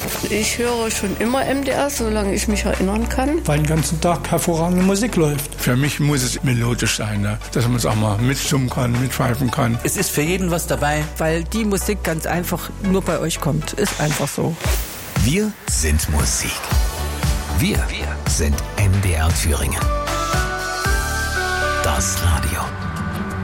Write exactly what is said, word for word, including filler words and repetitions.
Ich höre schon immer M D R, solange ich mich erinnern kann. Weil den ganzen Tag hervorragende Musik läuft. Für mich muss es melodisch sein, ne? Dass man es auch mal mitsummen kann, mitpfeifen kann. Es ist für jeden was dabei. Weil die Musik ganz einfach nur bei euch kommt. Ist einfach so. Wir sind Musik. Wir, wir sind M D R Thüringen. Das Radio.